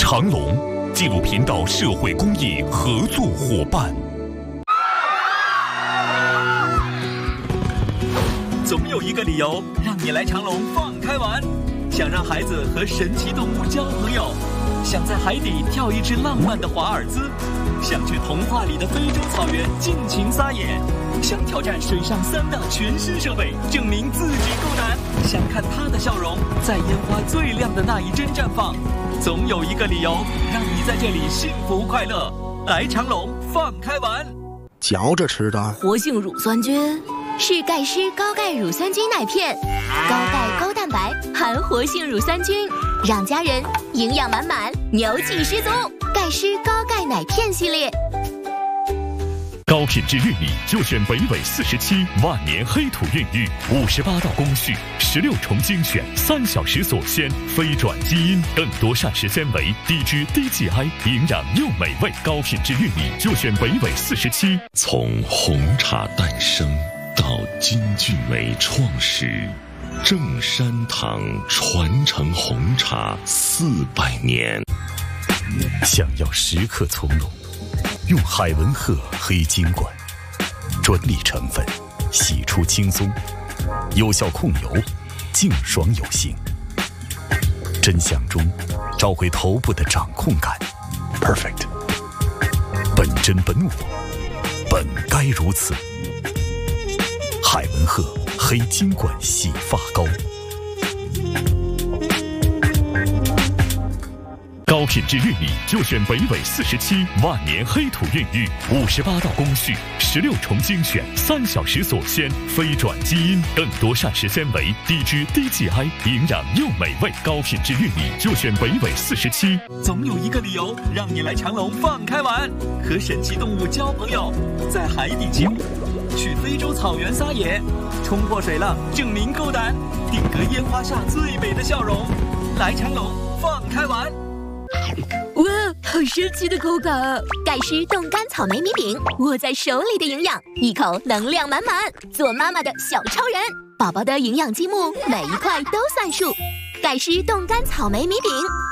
长隆纪录频道社会公益合作伙伴。 总有一个理由让你来长隆放开玩，想让孩子和神奇动物交朋友，想在海底跳一支浪漫的华尔兹，想去童话里的非洲草原尽情撒野，想挑战水上3大全新设备，证明自己够难，想看他的笑容在烟花最亮的那一帧绽放。总有一个理由让你在这里幸福快乐。来长隆放开玩。 嚼着吃的活性乳酸菌是钙湿高钙乳酸菌奶片，高钙高蛋白含活性乳酸菌，让家人营养满满，牛气十足。钙湿高钙奶片系列。 高品质玉米就选北纬47万年黑土孕育，58道工序，16重精选，3小时锁鲜，非转基因，更多膳食纤维，低脂低 GI， 营养又美味。高品质玉米就选北纬47。 从红茶诞生到金骏眉创始，正山堂传承红茶400年。 想要时刻从容，用海文赫黑金管，专利成分，洗出轻松，有效控油，净爽有型。真相中找回头部的掌控感 ，perfect。本真本我，本该如此。海文赫黑金管洗发膏。高品质玉米就选北纬47万年黑土孕育，58道工序，16重精选，3小时锁鲜，非转基因，更多膳食纤维，低脂低 GI， 营养又美味。高品质玉米就选北纬47。 总有一个理由让你来长隆放开玩，和神奇动物交朋友，在海底起舞，去非洲草原撒野，冲破水浪证明够胆，定格烟花下最美的笑容。来长隆放开玩。 哇，好神奇的口感啊！钙湿冻干草莓米饼，握在手里的营养，一口能量满满，做妈妈的小超人。宝宝的营养积木，每一块都算数。钙湿冻干草莓米饼，